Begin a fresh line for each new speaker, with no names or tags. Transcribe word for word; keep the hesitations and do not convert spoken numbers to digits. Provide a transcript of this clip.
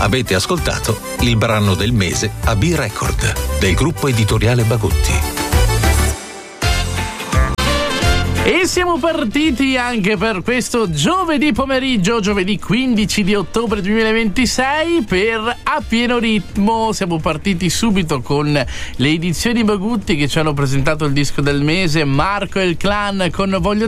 Avete ascoltato il brano del mese a B-Record del gruppo editoriale Bagutti.
E siamo partiti anche per questo giovedì pomeriggio, giovedì quindici di ottobre duemilaventisei, per A Pieno Ritmo. Siamo partiti subito con le edizioni Bagutti che ci hanno presentato il disco del mese, Marco e il Clan con Voglio